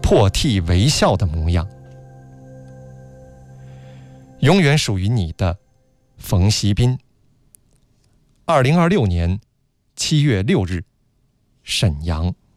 破涕为笑的模样。永远属于你的冯锡斌。2026年7月6日，沈阳。